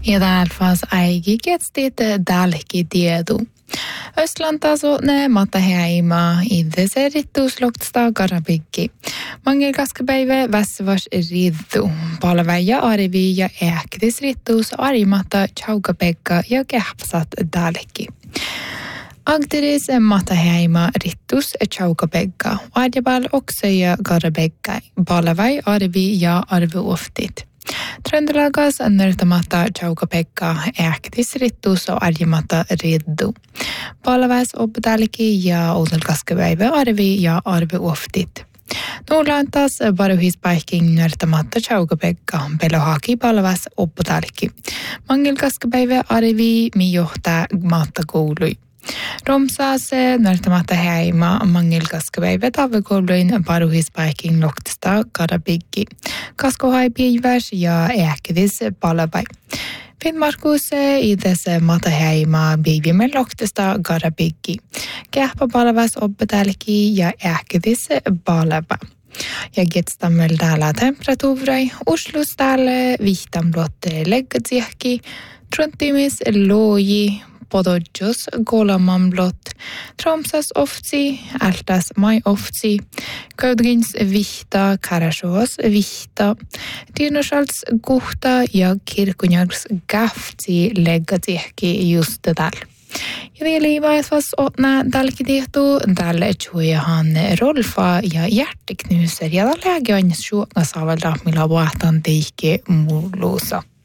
Ja därför äigiketstit dalki tiedu. Östlantaisuutne mata heima idese rittuusloktsta karabikki. Mangel kaskapäivä vässävas riddu. Palveja arvi ja ehktis rittuus arimata chaukapekka ja kähpsat dalki. Agteris mata heima rittus chaukapekka. Arjabal också ja karabekka. Palvej arvi ja arvi oftit. Tröndelagas nörtämättä chaukapekka ehktis rittus och arjimata riddu. Palveis opetälki ja oudelkaskepäivä arvi ja arvi oftit. Nuulantas varuhispäihking nörtämättä chaukapekka pelohaki palveis opetälki. Mangilkaskepäivä arvi mi johtaa maatta koului. Romsaas nörtämättä heima mangilkaskepäivä tavekouluin varuhispäihking loktista karabikki. Kaskohaipäiväs ja ehkidis palvei. Finnmarkus idese mata heima biivimme loktista karabikki. Kähpäpalvas opetälki ja ehkidis palvei. Ja getstammel täällä temperatuurai. Uslus täällä vihtamblot leggatsiehki. Truntimis loji. Pododjos golamamblot, Tromsas oftsi, Altas mai oftsi, Kaudrins vihta, Karasjos vihta, Dinoshals guhta ja Kirkunjärgs gaftsi leggatsiehki just täällä. Ja vielä vaisvas otna tälläkin tehtu, tällä tjuihan Rolfa ja hjärteknuser ja tällä lägäin suokna saavalta millä vahtan teikki mulluusa.